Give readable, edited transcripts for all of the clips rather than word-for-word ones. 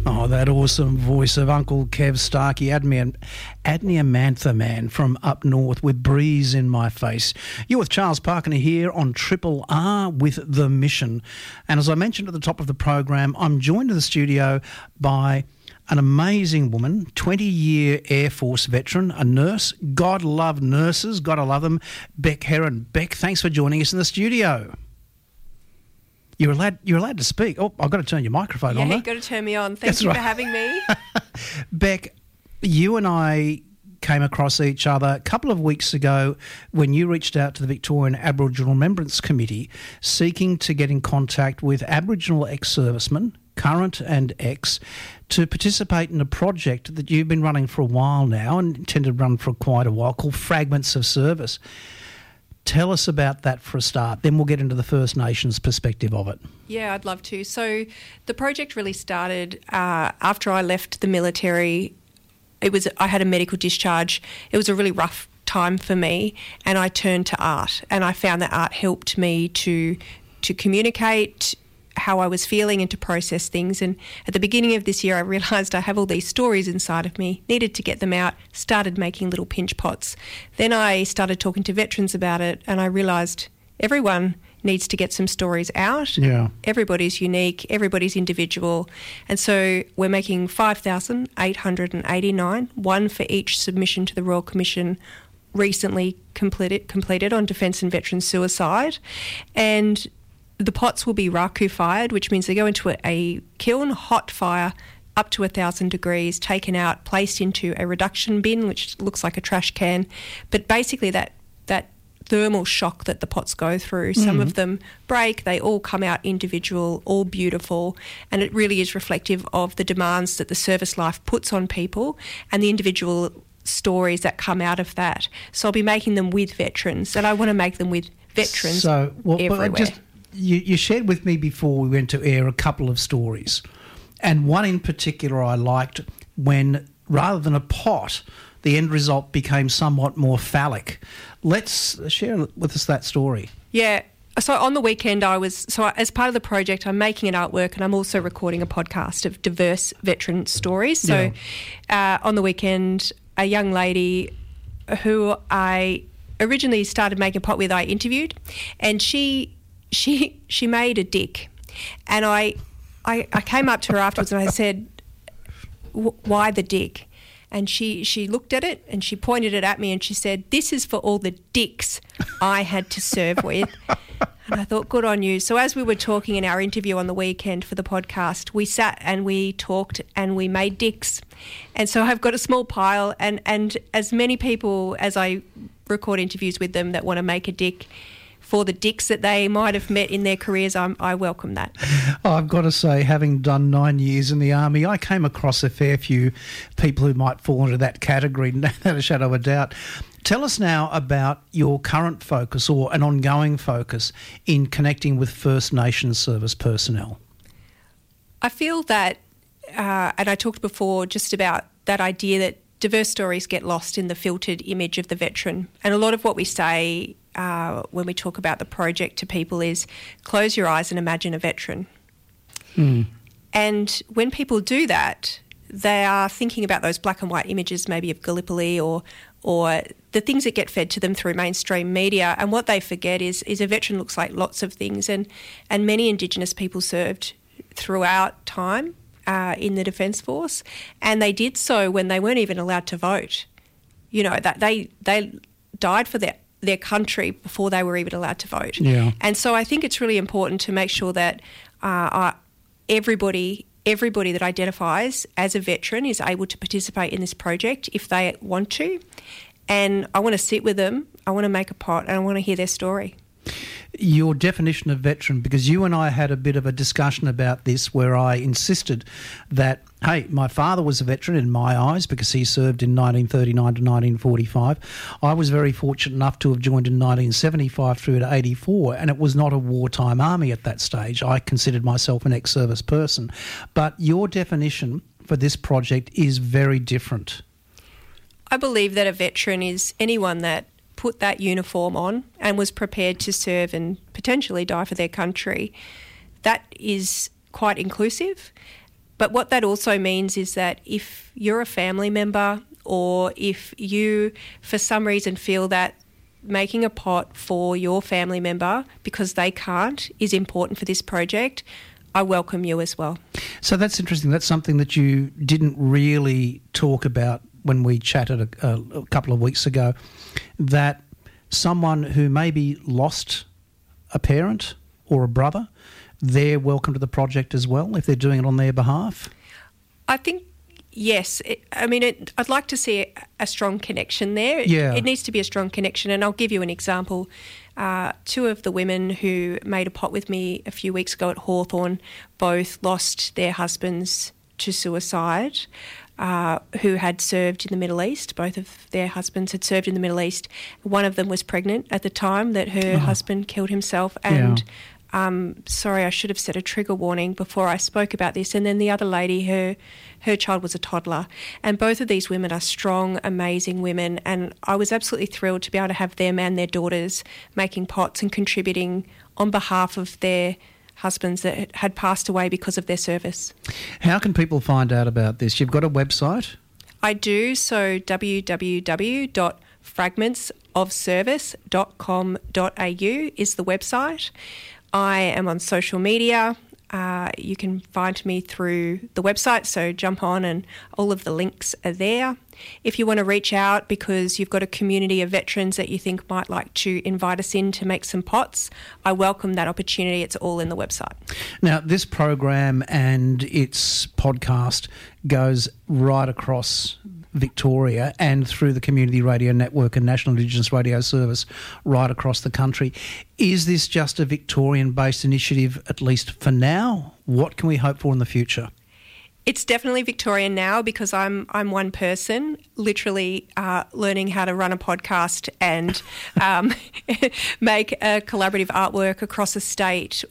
Oh, that awesome voice of Uncle Kev Starkey, Adnia Mantha Man from up north with Breeze in My Face. You're with Charles Parkiner here on Triple R with The Mission. And as I mentioned at the top of the program, I'm joined in the studio by an amazing woman, 20-year Air Force veteran, a nurse. God love nurses, gotta love them. Beck Heron. Beck, thanks for joining us in the studio. You're allowed to speak. Oh, I've got to turn your microphone on. Yeah, you've got to turn me on. Thank That's you right. for having me. Beck, you and I came across each other a couple of weeks ago when you reached out to the Victorian Aboriginal Remembrance Committee seeking to get in contact with Aboriginal ex-servicemen, current and ex, to participate in a project that you've been running for a while now and intend to run for quite a while called Fragments of Service. Tell us about that for a start, then we'll get into the First Nations perspective of it. Yeah, I'd love to. So the project really started after I left the military. I had a medical discharge. It was a really rough time for me, and I turned to art, and I found that art helped me to communicate how I was feeling and to process things. And at the beginning of this year, I realised I have all these stories inside of me, needed to get them out, started making little pinch pots. Then I started talking to veterans about it, and I realised everyone needs to get some stories out. Yeah. Everybody's unique, everybody's individual. And so we're making 5,889, one for each submission to the Royal Commission recently completed on defence and veteran suicide. And the pots will be raku fired, which means they go into a kiln, hot fire, up to 1,000 degrees, taken out, placed into a reduction bin, which looks like a trash can. But basically that thermal shock that the pots go through, some of them break, they all come out individual, all beautiful, and it really is reflective of the demands that the service life puts on people and the individual stories that come out of that. So I'll be making them with veterans, and I want to make them with veterans everywhere. You shared with me before we went to air a couple of stories, and one in particular I liked when, rather than a pot, the end result became somewhat more phallic. Let's share with us that story. Yeah. So on the weekend as part of the project, I'm making an artwork and I'm also recording a podcast of diverse veteran stories. So on the weekend, a young lady who I originally started making a pot with, I interviewed, and she made a dick, and I came up to her afterwards and I said, why the dick? And she looked at it and she pointed it at me and she said, this is for all the dicks I had to serve with. And I thought, good on you. So as we were talking in our interview on the weekend for the podcast, we sat and we talked and we made dicks. And so I've got a small pile, and as many people as I record interviews with them that want to make a dick for the dicks that they might have met in their careers, I welcome that. I've got to say, having done 9 years in the Army, I came across a fair few people who might fall into that category, without a shadow of a doubt. Tell us now about your current focus or an ongoing focus in connecting with First Nations service personnel. I feel that, and I talked before just about that idea that diverse stories get lost in the filtered image of the veteran. And a lot of what we say when we talk about the project to people is close your eyes and imagine a veteran. And when people do that, they are thinking about those black and white images maybe of Gallipoli or the things that get fed to them through mainstream media. And what they forget is a veteran looks like lots of things. And many Indigenous people served throughout time in the Defence Force, and they did so when they weren't even allowed to vote. You know, that they died for their country before they were even allowed to vote. Yeah. And so I think it's really important to make sure that everybody that identifies as a veteran is able to participate in this project if they want to. And I want to sit with them, I want to make a pot, and I want to hear their story. Your definition of veteran, because you and I had a bit of a discussion about this where I insisted that, hey, my father was a veteran in my eyes because he served in 1939 to 1945. I was very fortunate enough to have joined in 1975 through to 84, and it was not a wartime army at that stage. I considered myself an ex-service person. But your definition for this project is very different. I believe that a veteran is anyone that put that uniform on and was prepared to serve and potentially die for their country. That is quite inclusive. But what that also means is that if you're a family member, or if you, for some reason, feel that making a pot for your family member because they can't is important for this project, I welcome you as well. So that's interesting. That's something that you didn't really talk about when we chatted a couple of weeks ago, that someone who maybe lost a parent or a brother, they're welcome to the project as well if they're doing it on their behalf? I think, yes. I'd like to see a strong connection there. Yeah. It needs to be a strong connection, and I'll give you an example. Two of the women who made a pot with me a few weeks ago at Hawthorn both lost their husbands to suicide, who had served in the Middle East. Both of their husbands had served in the Middle East. One of them was pregnant at the time that her husband killed himself, and sorry, I should have set a trigger warning before I spoke about this. And then the other lady, her child was a toddler. And both of these women are strong, amazing women. And I was absolutely thrilled to be able to have them and their daughters making pots and contributing on behalf of their husbands that had passed away because of their service. How can people find out about this? You've got a website? I do. So www.fragmentsofservice.com.au is the website. I am on social media. You can find me through the website, so jump on and all of the links are there. If you want to reach out because you've got a community of veterans that you think might like to invite us in to make some pots, I welcome that opportunity. It's all in the website. Now, this program and its podcast goes right across Victoria and through the Community Radio Network and National Indigenous Radio Service right across the country. Is this just a Victorian-based initiative, at least for now? What can we hope for in the future? It's definitely Victorian now because I'm one person, literally learning how to run a podcast and make a collaborative artwork across a state,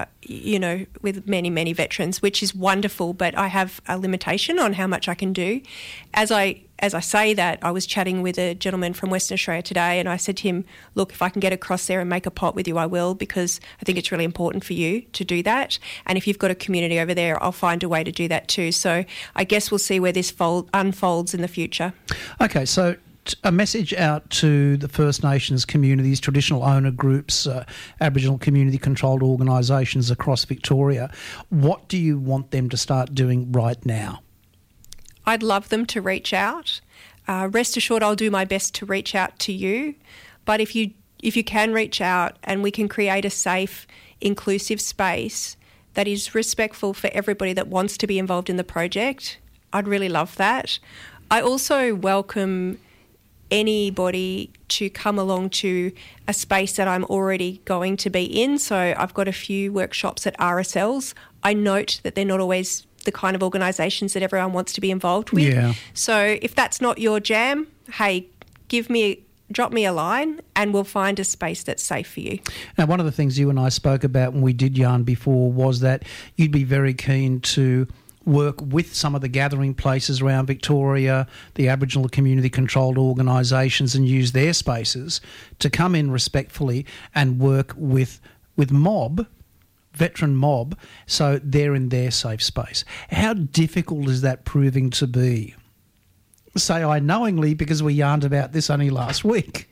with many, many veterans, which is wonderful, but I have a limitation on how much I can do. As I say that, I was chatting with a gentleman from Western Australia today, and I said to him, look, if I can get across there and make a pot with you, I will, because I think it's really important for you to do that. And if you've got a community over there, I'll find a way to do that too. So I guess we'll see where this unfolds in the future. Okay, so a message out to the First Nations communities, traditional owner groups, Aboriginal community-controlled organisations across Victoria. What do you want them to start doing right now? I'd love them to reach out. Rest assured, I'll do my best to reach out to you. But if you can reach out and we can create a safe, inclusive space that is respectful for everybody that wants to be involved in the project, I'd really love that. I also welcome anybody to come along to a space that I'm already going to be in. So I've got a few workshops at RSLs. I note that they're not always the kind of organisations that everyone wants to be involved with. Yeah. So if that's not your jam, hey, drop me a line and we'll find a space that's safe for you. Now, one of the things you and I spoke about when we did yarn before was that you'd be very keen to work with some of the gathering places around Victoria, the Aboriginal community-controlled organisations, and use their spaces to come in respectfully and work with veteran mob, so they're in their safe space. How difficult is that proving to be? Say I knowingly, because we yarned about this only last week.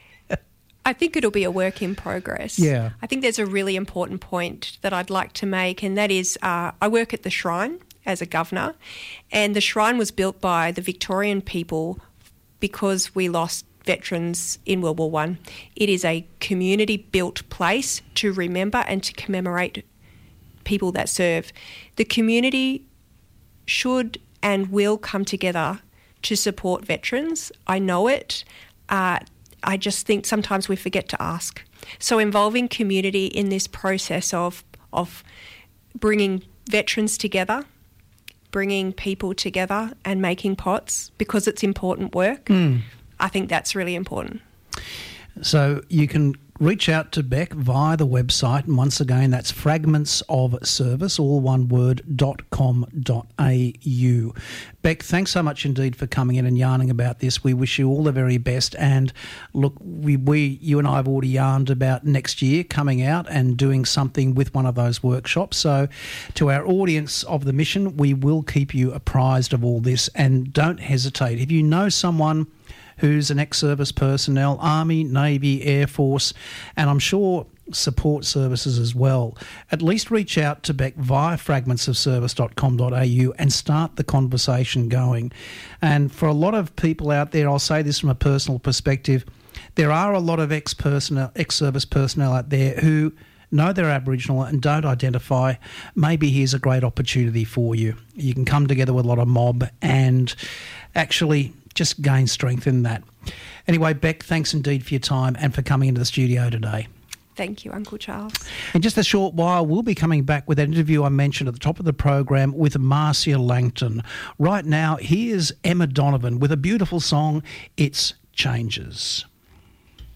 I think it'll be a work in progress. Yeah. I think there's a really important point that I'd like to make, and that is I work at the Shrine as a governor, and the Shrine was built by the Victorian people because we lost veterans in World War I. It is a community-built place to remember and to commemorate people that serve. The community should and will come together to support veterans. I know it. I just think sometimes we forget to ask. So involving community in this process of bringing veterans together, bringing people together and making pots, because it's important work, I think that's really important. So you can reach out to Beck via the website. And once again, that's fragmentsofservice, all one word, .com.au. Beck, thanks so much indeed for coming in and yarning about this. We wish you all the very best. And look, you and I have already yarned about next year coming out and doing something with one of those workshops. So to our audience of the mission, we will keep you apprised of all this, and don't hesitate. If you know someone who's an ex-service personnel, Army, Navy, Air Force, and I'm sure support services as well, at least reach out to Beck via fragmentsofservice.com.au and start the conversation going. And for a lot of people out there, I'll say this from a personal perspective, there are a lot of ex-service personnel out there who know they're Aboriginal and don't identify. Maybe here's a great opportunity for you. You can come together with a lot of mob and actually just gain strength in that. Anyway, Beck, thanks indeed for your time and for coming into the studio today. Thank you, Uncle Charles. In just a short while, we'll be coming back with that interview I mentioned at the top of the program with Marcia Langton. Right now, here's Emma Donovan with a beautiful song, It's Changes.